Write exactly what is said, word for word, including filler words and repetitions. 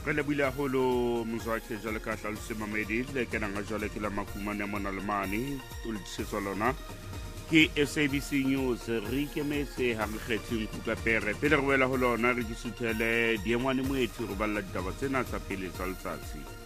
Re le buile haholo Mzwakhe jwale ka hlalose mamedi le kenang jwale ke la makumane mona le mane o le tshetswa lona ke S A B C News re ikemetse ha re kgetheng kukapere pele re wela ho lona re ke suthele diemwane moetsi re balla ditaba tsena tsa pele tsa letsatsi.